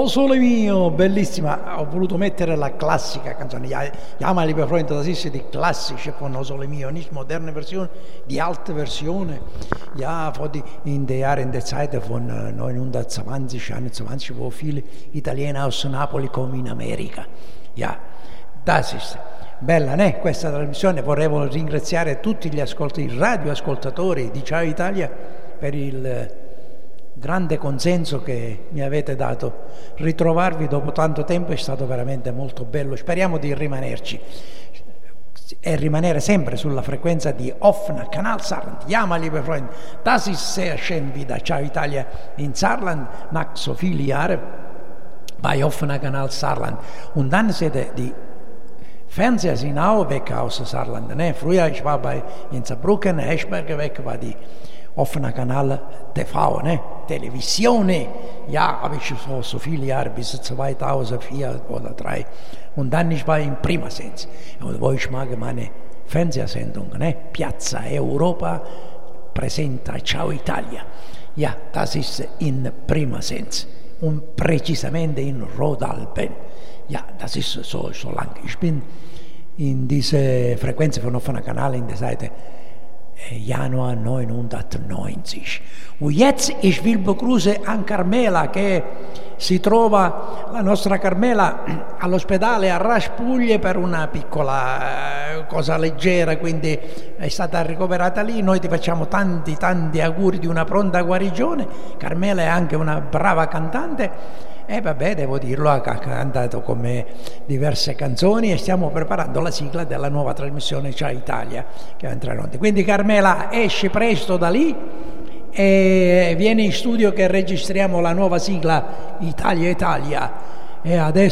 Oh sole mio, bellissima, ho voluto mettere la classica canzone, ja liebe Freunde, das ist die klassische von Oh sole mio, nicht moderne Version, die alte Version, ja, in der Zeit von 920, 21, wo viele Italiener aus Napoli kommen in Amerika. Ja, das ist bella, né? Questa trasmissione. Vorrei ringraziare tutti gli radioascoltatori di Ciao Italia per il grande consenso che mi avete dato. Ritrovarvi dopo tanto tempo è stato veramente molto bello. Speriamo di rimanerci e rimanere sempre sulla frequenza di Offener Kanal Saarland. Ja, meine liebe Freunde, das ist sehr schön wieder Ciao Italia in Saarland nach so vielen Jahren bei Offener Kanal Saarland. Und dann seht ihr, die Fernseher sind auch weg aus Saarland. Ne? Früher, ich war in Saarbrücken, Eschberger weg, war die Offener Kanal TV, ne? Televisione. Ja, habe ich so viele Jahre, bis 2004 oder 2003. Und dann ich war in Primasens, wo ich mag meine Fernsehsendung, ne? Piazza Europa presenta Ciao Italia. Ja, das ist in Primasens und präzisamente in Rodalben. Ja, das ist so lang. Ich bin in diese Frequenz von Offener Kanal in der Seite Januar 1990. Und jetzt ich will begrüßen an Carmela che si trova, la nostra Carmela, all'ospedale a Raspuglie per una piccola cosa leggera, quindi è stata ricoverata lì. Noi ti facciamo tanti auguri di una pronta guarigione. Carmela è anche una brava cantante. E vabbè, devo dirlo, ha cantato con me diverse canzoni e stiamo preparando la sigla della nuova trasmissione Ciao Italia che andrà in onda. Quindi Carmela, esci presto da lì e vieni in studio che registriamo la nuova sigla Italia Italia. E adesso